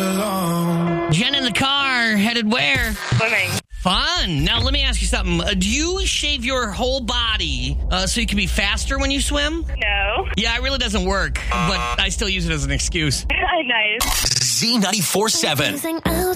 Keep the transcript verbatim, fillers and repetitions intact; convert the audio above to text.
alone. Jen in the car, headed where? Swimming. Fun. Now, let me ask you something. Uh, do you shave your whole body uh, so you can be faster when you swim? No. Yeah, it really doesn't work, but I still use it as an excuse. Nice. Z ninety-four seven.